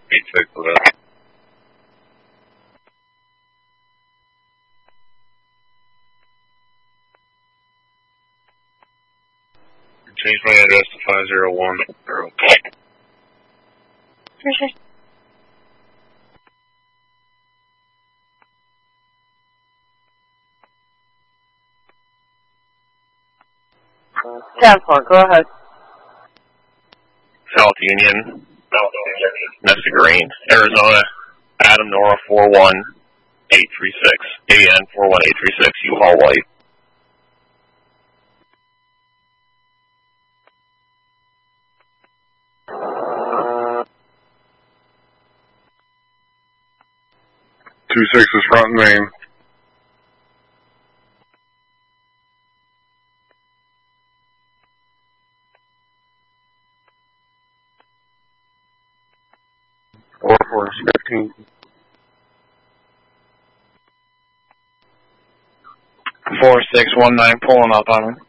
8-6 with that. Change my address to 501. Okay. Transport, go ahead. South Union, Nessa Green, Arizona, Adam Nora 41836, AN 41836, U-Haul White. Two 6s front and main. Or 15. 4619 pulling up on him.